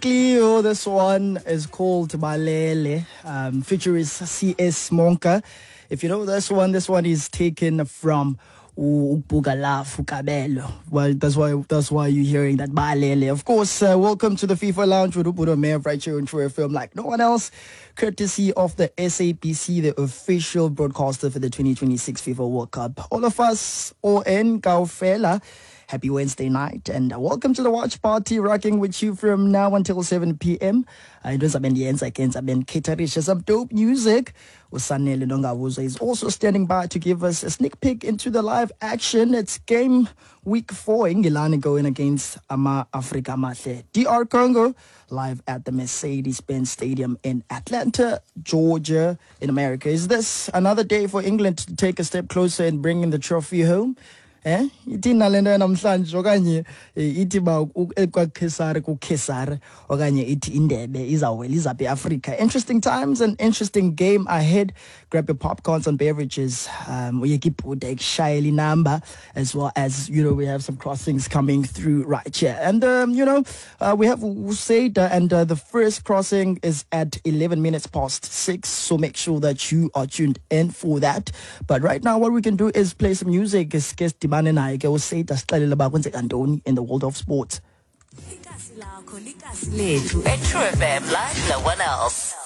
Cleo, this one is called Balele. Feature is CS Monka. If you know this one is taken from Bugalafu Kabelo. Well, that's why you're hearing that Balele. Of course, welcome to the FIFA Lounge with Ubudo Mayor right here in True FM like no one else. Courtesy of the SABC, the official broadcaster for the 2026 FIFA World Cup. All of us, ON Kaufela. Happy Wednesday night and welcome to the watch party, rocking with you from now until 7 p.m. Some dope music. Usanele Nongavuza is also standing by to give us a sneak peek into the live action. It's game week 4 Ingilani going against Ama Africa Mahle. DR Congo live at the Mercedes-Benz Stadium in Atlanta, Georgia in America. Is this another day for England to take a step closer in bringing the trophy home? Ithi nalento namhlanje okanye ithi ba ekwakesare kukesare okanye ithi indebe izawela izaphi Africa. Interesting times and interesting game ahead. Grab your popcorns and beverages. Uyekipute ekshayeli number, as well as we have some crossings coming through right here. And we have Usaida, and the first crossing is at 11 minutes past 6. So make sure that you are tuned in for that. But right now what we can do is play some music. In the world of sports. True FM like no one else.